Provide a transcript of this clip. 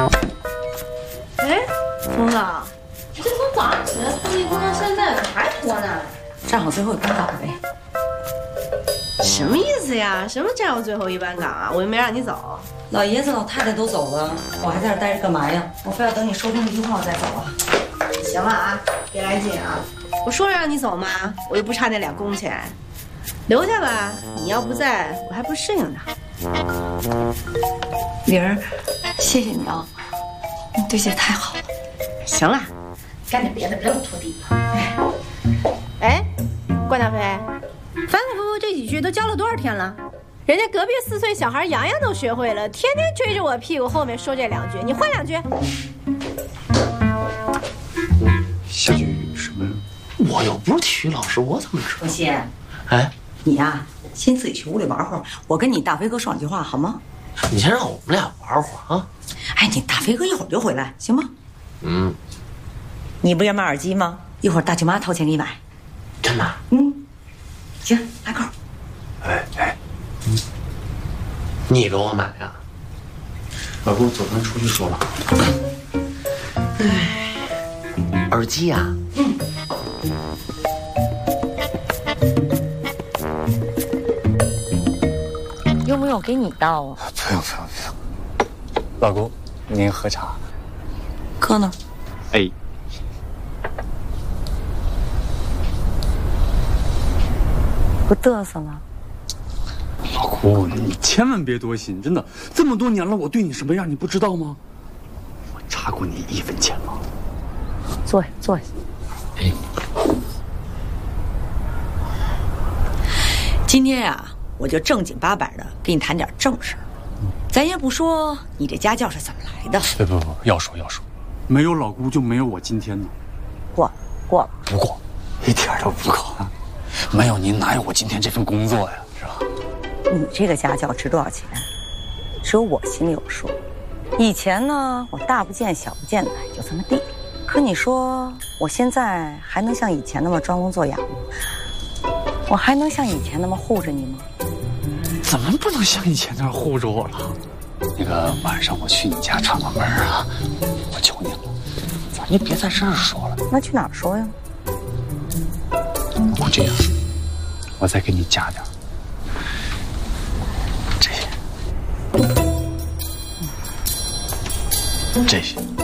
哎，冯嫂，这从早上起来拖地拖到现在，怎么还拖呢？ 站好最后一班岗呗。 什么意思呀？什么站我最后一班岗啊？我又没让你走。 老爷子老太太都走了，我还在这待着干嘛呀？我非要等你收通一句话我再走啊。 行了啊，别来劲啊！我说让你走嘛，我又不差那2工钱，留下吧。你要不在，我还不适应呢。 玲儿，谢谢你啊，你对姐太好了。 行了，干点别的，别老拖地了。哎，关大飞，反反复复这几句都教了多少天了？人家隔壁4岁小孩洋洋都学会了，天天追着我屁股后面说这2句，你换2句。 小菊什么？我又不是体育老师，我怎么知道？ 冯鑫， 哎， 你呀，先自己去屋里玩会儿，我跟你大飞哥说2句话好吗？ 你先让我们俩玩会儿啊！ 哎，你大飞哥一会儿就回来，行吗？ 嗯， 你不要买耳机吗？一会儿大舅妈掏钱给你买。 真的？ 行，来扣。 哎，你给我买呀？老公，走，咱出去说吧。耳机呀？ 用不用给你倒啊？ 不用。老公，您喝茶。 哥呢？ 哎， 不嘚瑟了？ 老公，你千万别多心，真的，这么多年了，我对你什么样你不知道吗？我差过你1分钱吗？ 坐下。 哎， 今天呀，我就正经八百的跟你谈点正事儿。咱也不说你这家教是怎么来的。 不，要说，没有老姑就没有我今天呢。 过了。 不过，一点都不够。没有您哪有我今天这份工作呀？是吧？ 你这个家教值多少钱？只有我心里有数。以前呢，我大不见小不见的，就这么地。可你说我现在还能像以前那么装聋作哑吗？我还能像以前那么护着你吗？ 怎么不能像以前那样护着我了？那个晚上我去你家串个门啊，我求你了，咱就别在这儿说了。 那去哪儿说呀？ 我这样，我再给你加点这些，